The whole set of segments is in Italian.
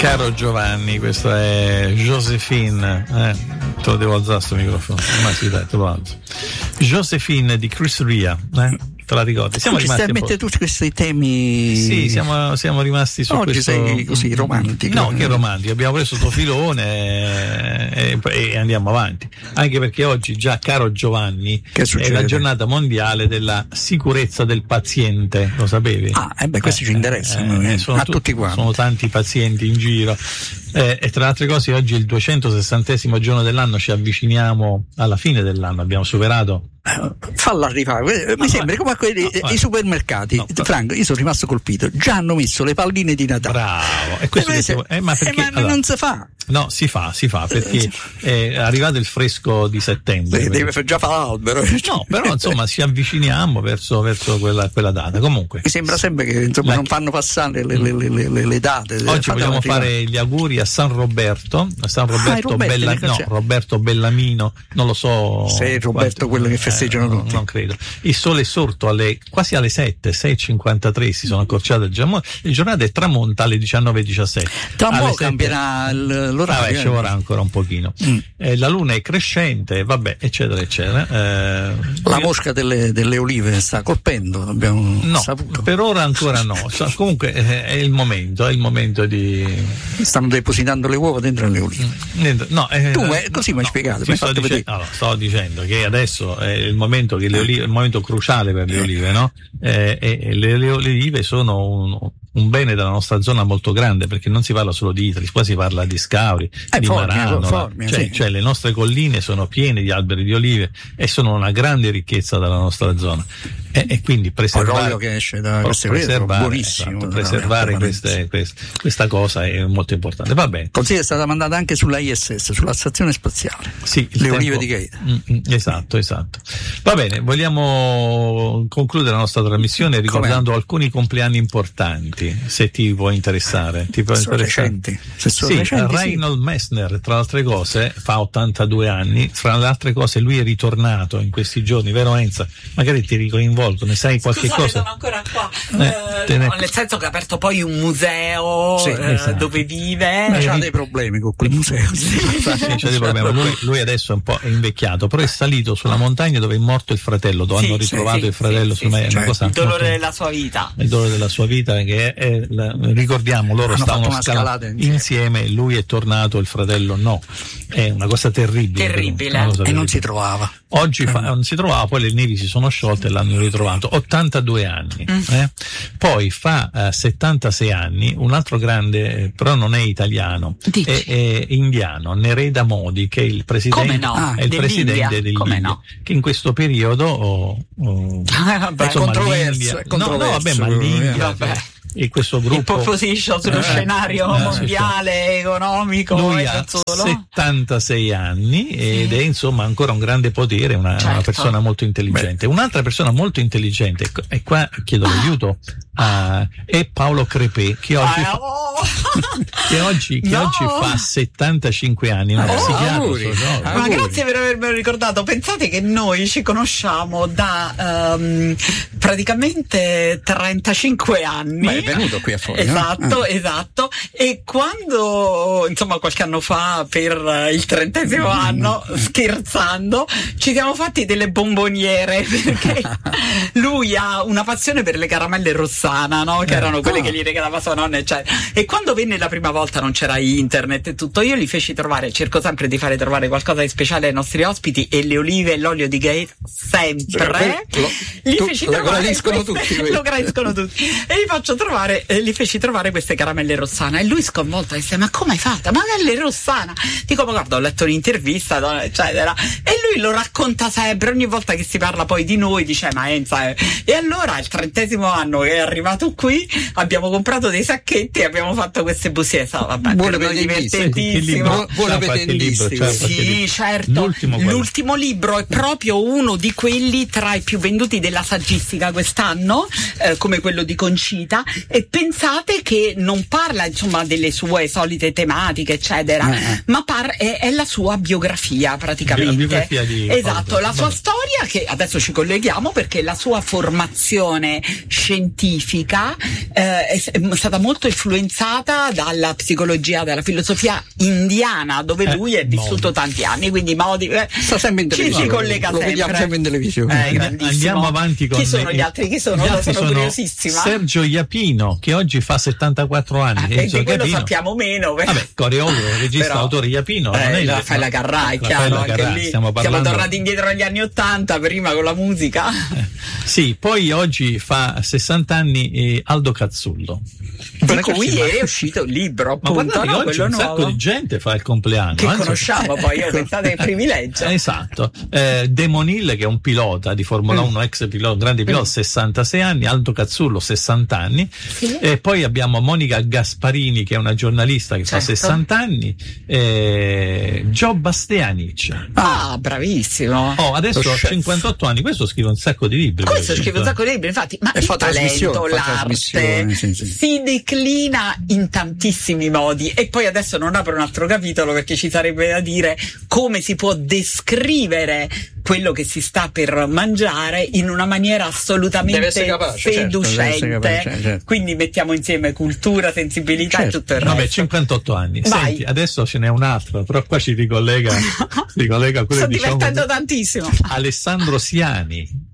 Caro Giovanni, questo è Josephine. Te lo devo alzare sto microfono. Ma sì, dai, te lo alzo. Josephine di Chris Rea. Te la ricordi? Siamo rimasti a mettere tutti questi temi. Sì, siamo rimasti su oggi questo. Sei così romantico. No, che romantico, abbiamo preso sto filone e andiamo avanti. Anche perché oggi già, caro Giovanni, è la giornata mondiale della sicurezza del paziente, lo sapevi? Questi ci interessano a tutti quanti. Sono tanti pazienti in giro. E tra le altre cose oggi è il 260° giorno dell'anno, ci avviciniamo alla fine dell'anno, abbiamo superato. Fallo arrivare, mi sembra come a quelli dei supermercati. Franco, io sono rimasto colpito, già hanno messo le palline di Natale. Bravo, e questo ma perché non si fa. No, si fa perché è arrivato il fresco di settembre. Deve già fare l'albero. No, però insomma ci avviciniamo verso quella data. Comunque mi sembra sempre che insomma non fanno passare le date. Oggi vogliamo fare gli auguri a San Roberto, Roberto Bellamino, non lo so se è Roberto quello che festeggiano tutti. Non credo. Il sole è sorto quasi alle 6:53, si sono accorciate le giornate, tramonta alle 19:17. Tra un po' cambierà l'orario. Ci vorrà ancora un pochino. La luna è crescente, vabbè, eccetera, eccetera. La mosca delle olive sta colpendo, abbiamo saputo. Per ora ancora no. Comunque è il momento di. Stanno depositando le uova dentro le olive. Così mi hai spiegato. Sto dicendo che adesso è il momento che il momento cruciale per le olive, no? E le olive sono un bene della nostra zona molto grande, perché non si parla solo di Itali, qua si parla di Scauri, di Marano, cioè le nostre colline sono piene di alberi di olive e sono una grande ricchezza della nostra zona. E quindi preservare che esce da queste buonissimo, preservare questa cosa è molto importante. Va bene. Consiglio è stata mandata anche sulla ISS, sulla stazione spaziale. Sì, olive di Gaeta. Esatto. Va bene, vogliamo concludere la nostra trasmissione ricordando alcuni compleanni importanti, se ti può interessare. Recenti. Reinhold Messner, tra le altre cose, fa 82 anni. Fra le altre cose, lui è ritornato in questi giorni, vero Enza? Magari ti ricoinvolgo, ne sai qualche cosa? Sono ancora qua. Nel senso che ha aperto poi un museo dove vive. C'ha dei problemi con quel museo. C'ha dei problemi. Lui adesso è un po' invecchiato, però è salito sulla montagna dove è morto il fratello, dove hanno ritrovato il fratello. Il dolore della sua vita. Il dolore della sua vita, che ricordiamo, loro stavano scalando insieme, lui è tornato, il fratello no. È una cosa terribile. E non si trovava. Oggi non si trovava, poi le nevi si sono sciolte e l'hanno ritrovato. 82 anni. Poi fa 76 anni un altro grande, però non è italiano, è indiano, Narendra Modi, che è il presidente, presidente dell'India, che in questo periodo controverso. Ma l'India e questo gruppo il pole position sullo scenario mondiale economico. Lui ha 76 anni ed è insomma ancora un grande potere, una persona molto intelligente. Un'altra persona molto intelligente, e qua chiedo l'aiuto, è Paolo Crepè, che oggi fa 75 anni, un psichiatra. Ma grazie per avermelo ricordato. Pensate che noi ci conosciamo da praticamente 35 anni. È venuto qui a fuori. Esatto. E quando, insomma, qualche anno fa, per il 30° anno, scherzando, ci siamo fatti delle bomboniere, perché lui ha una passione per le caramelle Rossana, no? Che erano quelle che gli regalava sua nonna, eccetera. E quando venne la prima volta, non c'era internet e tutto, io gli feci trovare, cerco sempre di fare trovare qualcosa di speciale ai nostri ospiti, e le olive e l'olio di Gaeta sempre lo gradiscono tutti. Lo gradiscono tutti. E gli feci trovare queste caramelle Rossana, e lui sconvolto disse: ma come hai fatto? Ma le Rossana? Dico: ma guarda, ho letto un'intervista, eccetera. E lui lo racconta sempre, ogni volta che si parla poi di noi dice: ma Enza, e allora il 30° anno che è arrivato qui, abbiamo comprato dei sacchetti e abbiamo fatto queste busie. Buono per divertentissimo. Sì, certo. L'ultimo libro è proprio uno di quelli tra i più venduti della saggistica quest'anno, come quello di Concita, e pensate che non parla insomma delle sue solite tematiche eccetera, ma è la sua biografia praticamente. La biografia di esatto, la sua storia, che adesso ci colleghiamo perché la sua formazione scientifica è stata molto influenzata dalla psicologia, dalla filosofia indiana, dove lui è vissuto tanti anni, quindi sta sempre in televisione, ci collega lo vediamo sempre in televisione. Andiamo avanti con chi sono gli altri? Chi sono? Sono curiosissima. Sergio Iapino, che oggi fa 74 anni. E di quello sappiamo meno. Vabbè, coreografo, regista, autore Iapino. Raffaella Carrà, è chiaro, anche lì siamo tornati indietro agli anni 80, prima con la musica. Sì, poi oggi fa 60 anni Aldo Cazzullo. Di cui è uscito un libro, appunto. Ma guardate, oggi un sacco di gente fa il compleanno. Che conosciamo poi, io pensate che privilegio. Esatto. Damon Hill, che è un pilota di Formula 1, ex pilota, grande pilota, 66 anni, Aldo Cazzullo 60 anni, e poi abbiamo Monica Gasparini, che è una giornalista che fa 60 anni, Joe Bastianic. Bravissimo. Adesso ha 58 anni, questo scrive un sacco di libri. Questo scrive un sacco di libri, infatti, ma il talento, l'arte si declina in tantissimi modi, e poi adesso non apro un altro capitolo perché ci sarebbe da dire come si può descrivere quello che si sta per mangiare in una maniera assolutamente seducente, certo. Quindi mettiamo insieme cultura, sensibilità e tutto il resto. Vabbè, 58 anni. Senti, adesso ce n'è un altro, però qua ci ricollega a quello. Sto divertendo tantissimo. Alessandro Siani.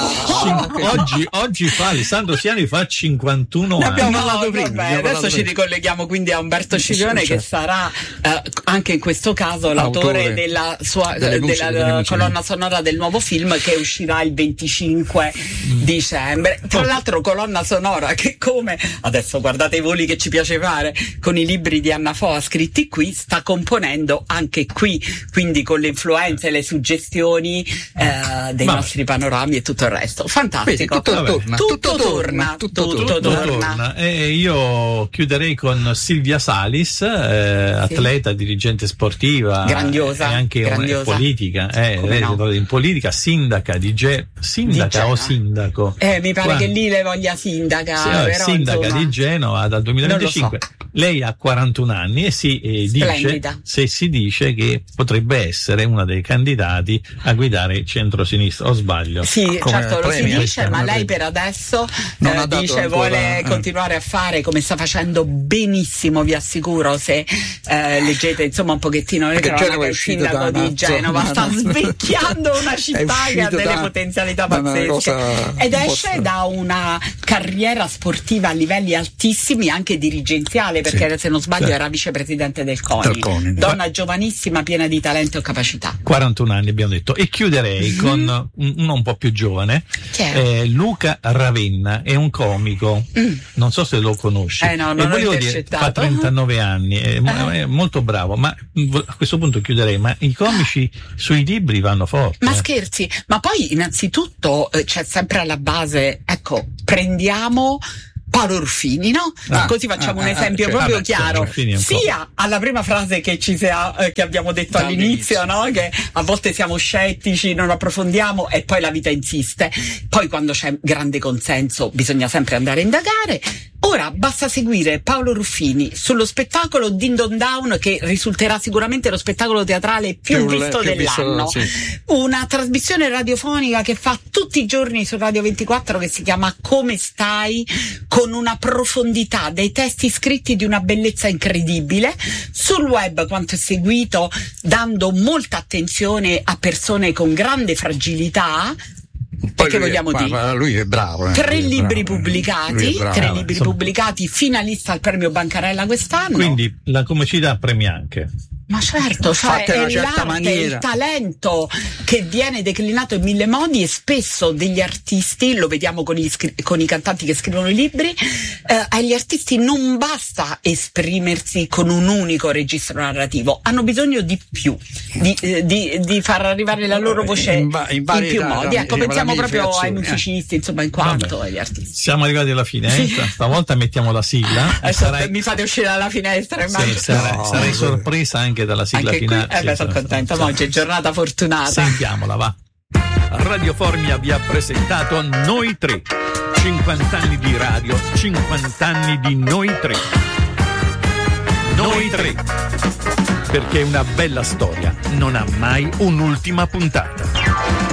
Oggi Alessandro Siani fa 51 anni. Abbiamo parlato prima. Adesso ci ricolleghiamo quindi a Umberto Scipione, che sarà anche in questo caso l'autore della colonna sonora del nuovo film che uscirà il 25 dicembre. Tra l'altro colonna sonora che, come adesso guardate i voli che ci piace fare con i libri di Anna Foa scritti qui, sta componendo anche qui, quindi con le influenze e le suggestioni dei nostri panorami e tutto il resto. Fantastico. Tutto torna. E io chiuderei con Silvia Salis, atleta, dirigente sportiva, grandiosa, e anche politica, in politica, sindaca o sindaco? Mi pare che lì le voglia sindaca. Però, sindaca di Genova dal 2025. Lei ha 41 anni e si dice che potrebbe essere una dei candidati a guidare il centro-sinistra, o sbaglio? Sì, certo, lo si dice, ma lei per adesso dice vuole continuare a fare come sta facendo benissimo, vi assicuro, se leggete insomma un pochettino le cronache. Il sindaco di Genova sta svecchiando una città che ha delle potenzialità pazzesche ed esce da una carriera sportiva a livelli altissimi, anche dirigenziale, perché se non sbaglio era vicepresidente del CONI. Donna giovanissima, piena di talento e capacità. 41 anni abbiamo detto. E chiuderei con uno un po' più giovane, Luca Ravenna, è un comico, non so se lo conosci, non l'ho fa 39 anni, è molto bravo, ma a questo punto chiuderei, ma i comici sui libri vanno forte. Ma scherzi, ma poi innanzitutto c'è sempre alla base, prendiamo Paolo Ruffini, no? Così facciamo un esempio proprio chiaro, sia alla prima frase che abbiamo detto all'inizio, no? Che a volte siamo scettici, non approfondiamo e poi la vita insiste. Poi quando c'è grande consenso bisogna sempre andare a indagare. Ora basta seguire Paolo Ruffini sullo spettacolo Din Don Down, che risulterà sicuramente lo spettacolo teatrale più visto dell'anno. Una trasmissione radiofonica che fa tutti i giorni su Radio 24, che si chiama Come stai, con una profondità dei testi scritti di una bellezza incredibile. Sul web quanto è seguito, dando molta attenzione a persone con grande fragilità. Perché vogliamo dire? Lui è bravo. 3 libri pubblicati, pubblicati, finalista al premio Bancarella quest'anno. Quindi la comicità premia anche. Ma certo, è l'arte, il talento che viene declinato in 1000 modi, e spesso degli artisti, lo vediamo con i cantanti che scrivono i libri, agli artisti non basta esprimersi con un unico registro narrativo, hanno bisogno di più, di far arrivare la loro voce in più modi. Pensiamo proprio ai musicisti, insomma, in quanto agli artisti. Siamo arrivati alla fine, stavolta mettiamo la sigla. Mi fate uscire dalla finestra, sarei sorpresa anche dalla sigla anche finale. Sono contenta, oggi è giornata fortunata. Sentiamola, va. Radio Formia vi ha presentato Noi Tre. 50 anni di radio, 50 anni di Noi Tre. Noi tre. Perché una bella storia non ha mai un'ultima puntata.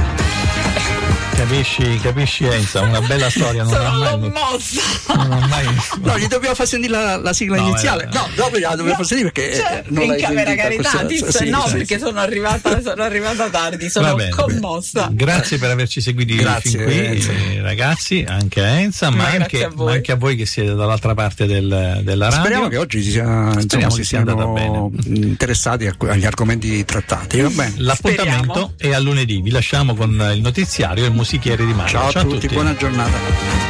Capisci Enza? Una bella storia non ha mai. No, gli dobbiamo far sentire la sigla iniziale. No, dopo la dobbiamo far sentire perché non in camera Caritatis. Perché sono arrivata tardi, sono commossa. Grazie per averci seguiti fin qui, ragazzi, anche a Enza, ma anche a voi che siete dall'altra parte della radio. Speriamo che oggi si sia andata bene, interessati agli argomenti trattati. Va bene. L'appuntamento è a lunedì. Vi lasciamo con il notiziario e il musichiere di Mario. Ciao a tutti, buona giornata.